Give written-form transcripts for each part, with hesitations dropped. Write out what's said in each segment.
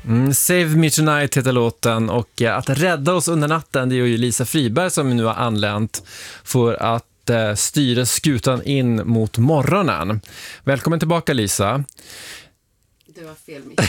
Save Me Tonight heter låten, och att rädda oss under natten, det är ju Lisa Friberg som nu har anlänt för att styra skutan in mot morgonen. Välkommen tillbaka, Lisa. Det var fel mitt.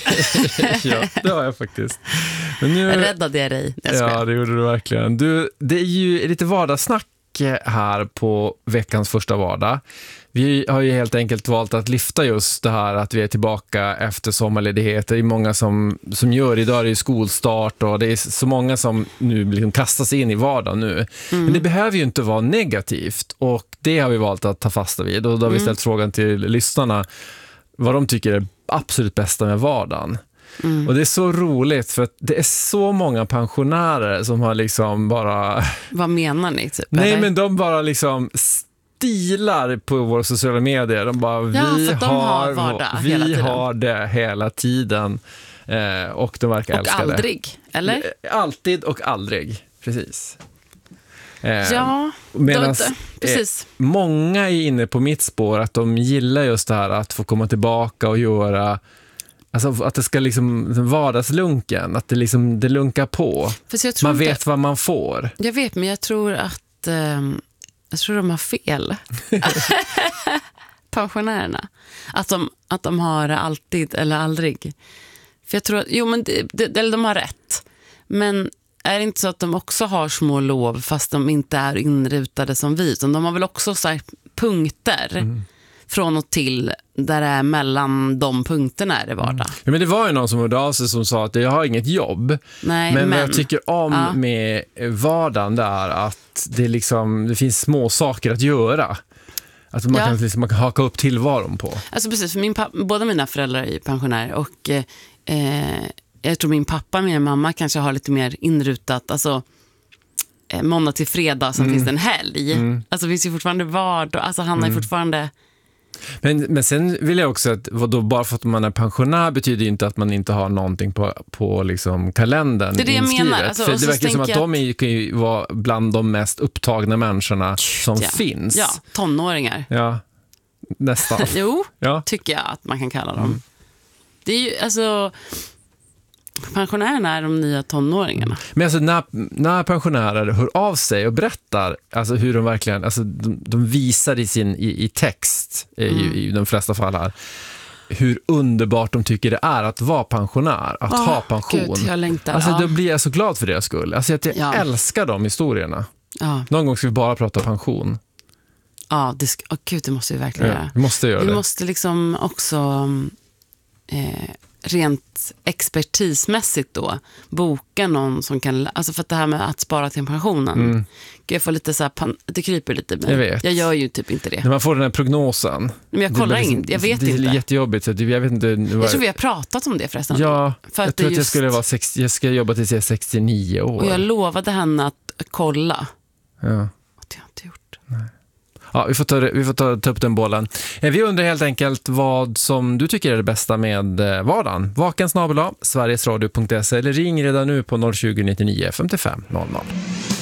Ja, det har jag faktiskt. Men nu Räddade jag dig? Ja, det gjorde du verkligen. Det är ju lite vardagssnack här på veckans första vardag. Vi har ju helt enkelt valt att lyfta just det här att vi är tillbaka efter sommarledighet. Det är många som gör, idag är det ju skolstart och det är så många som nu liksom kastas in i vardagen nu. Men det behöver ju inte vara negativt, och det har vi valt att ta fasta vid. Och då har vi ställt frågan till lyssnarna vad de tycker är absolut bästa med vardagen. Och det är så roligt för att det är så många pensionärer som har liksom bara... Vad menar ni? Typ, Nej, eller? men de bara liksom stilar på våra sociala medier. De bara, vi har det hela tiden. Och de verkar älska det. Och aldrig, eller? Alltid och aldrig, precis. Ja, precis. Många är inne på mitt spår att de gillar just det här att få komma tillbaka och göra... Alltså att det ska liksom vardagslunken, att det liksom det lunkar på. Man vet vad man får. Jag vet, men jag tror att de har fel. Pensionärerna. Att de har alltid eller aldrig. För jag tror att, eller de har rätt. Men är det inte så att de också har små lov fast de inte är inrutade som vi? Utan de har väl också så här punkter från och till där det är mellan de punkterna är det vardag. Ja, men det var ju någon som hörde av sig som sa att jag har inget jobb. Nej, men vad jag tycker om med vardagen där att det finns små saker att göra. Att man kan haka upp tillvaron på. Alltså precis, för båda mina föräldrar är pensionärer och jag tror min pappa och min mamma kanske har lite mer inrutat, alltså måndag till fredag, sen finns det en helg. Alltså det finns ju fortfarande vardag, alltså han är fortfarande... Men sen vill jag också att bara för att man är pensionär betyder ju inte att man inte har någonting på liksom kalendern. Det är det jag menar. Alltså, för det verkar som att de kan ju vara bland de mest upptagna människorna som finns. Ja, tonåringar. Ja, nästan. Jo, tycker jag att man kan kalla dem. Det är ju, alltså... Pensionärerna är de nya tonåringarna. Men alltså när pensionärer hör av sig och berättar alltså hur de verkligen, alltså de visar i text i de flesta fall här, hur underbart de tycker det är att vara pensionär, att ha pension. Gud, jag längtar. Alltså då blir jag så glad för deras skull. Alltså jag älskar de historierna. Någon gång ska vi bara prata pension. Ja, det måste vi verkligen göra. Vi måste göra det. Vi måste liksom också rent expertismässigt då boka någon som kan, alltså för att det här med att spara till pensionen jag får lite så här, det kryper lite med. Jag gör ju typ inte det. När man får den här prognosen. Men jag kollar inte, jag vet inte. Det är jättejobbigt så jag vet inte. Jag tror vi har pratat om det förresten. Ja, för jag tror att jag ska jobba tills jag är 69 år. Och jag lovade henne att kolla. Ja. Och det har jag inte gjort. Nej. Ja, vi får ta upp den bollen. Vi undrar helt enkelt vad som du tycker är det bästa med vardagen. Vaken@sverigesradio.se eller ring redan nu på 020 99 55 00.